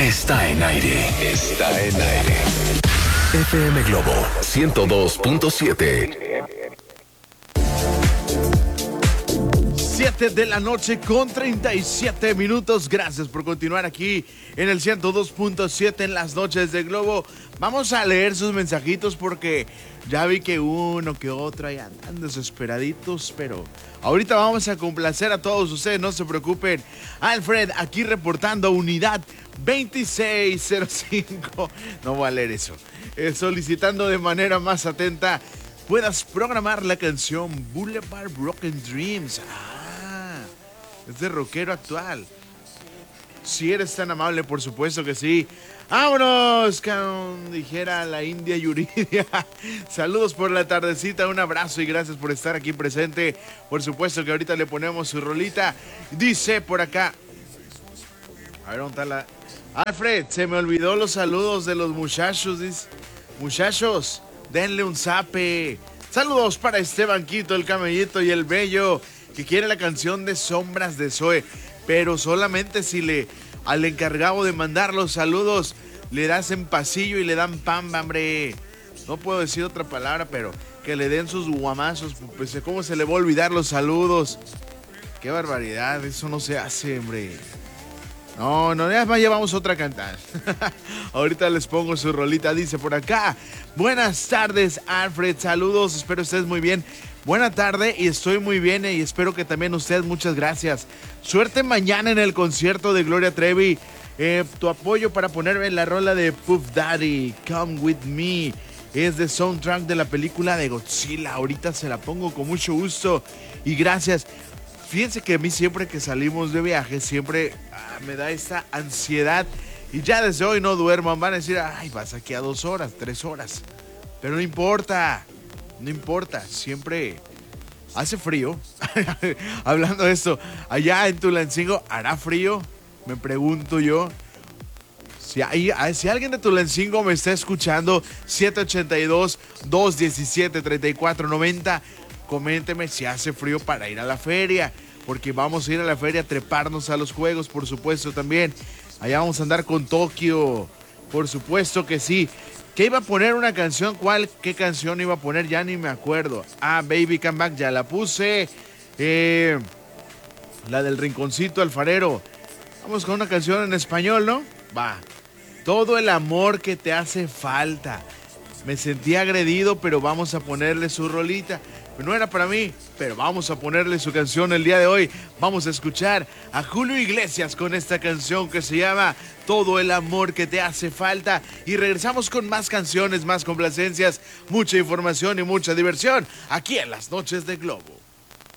está en aire. Está en aire. FM Globo 102.7. 7 de la noche con 37 minutos. Gracias por continuar aquí en el 102.7 en las noches de Globo. Vamos a leer sus mensajitos porque ya vi que uno que otro ahí andan desesperaditos, pero ahorita vamos a complacer a todos ustedes, no se preocupen. Alfred, aquí reportando unidad 2605. No voy a leer eso. Solicitando de manera más atenta puedas programar la canción Boulevard Broken Dreams. Es de rockero actual. Si eres tan amable, por supuesto que sí. ¡Vámonos! Como dijera la India Yuridia. Saludos por la tardecita, un abrazo y gracias por estar aquí presente. Por supuesto que ahorita le ponemos su rolita. Dice por acá. A ver, ¿dónde está la...? Alfred, se me olvidó los saludos de los muchachos. Dice. Muchachos, denle un zape. Saludos para Esteban Quito, el Camellito y el Bello, que quiere la canción de Sombras de Zoe, pero solamente si al encargado de mandar los saludos le das en pasillo y le dan pamba, hombre. No puedo decir otra palabra, pero que le den sus guamazos, pues cómo se le va a olvidar los saludos. Qué barbaridad, eso no se hace, hombre. No, ya vamos otra a cantar. Ahorita les pongo su rolita, dice por acá. Buenas tardes, Alfred, saludos, espero estés muy bien. Buena tarde y estoy muy bien y espero que también usted, muchas gracias. Suerte mañana en el concierto de Gloria Trevi. Tu apoyo para ponerme la rola de Puff Daddy, Come With Me. Es de soundtrack de la película de Godzilla. Ahorita se la pongo con mucho gusto y gracias. Fíjense que a mí siempre que salimos de viaje, siempre me da esta ansiedad. Y ya desde hoy no duermo. Van a decir, ay, vas aquí a 2 horas, 3 horas. Pero no importa. No importa, siempre hace frío. Hablando de esto, allá en Tulancingo, ¿hará frío? Me pregunto yo. Si alguien de Tulancingo me está escuchando, 782-217-3490, coménteme si hace frío para ir a la feria, porque vamos a ir a la feria a treparnos a los juegos, por supuesto también. Allá vamos a andar con Tokio, por supuesto que sí. ¿Qué iba a poner una canción? ¿Qué canción iba a poner? Ya ni me acuerdo. Baby Come Back, ya la puse. La del Rinconcito Alfarero. Vamos con una canción en español, ¿no? Va. Todo el amor que te hace falta. Me sentí agredido, pero vamos a ponerle su rolita. No era para mí, pero vamos a ponerle su canción el día de hoy. Vamos a escuchar a Julio Iglesias con esta canción que se llama Todo el amor que te hace falta. Y regresamos con más canciones, más complacencias, mucha información y mucha diversión aquí en las noches de Globo.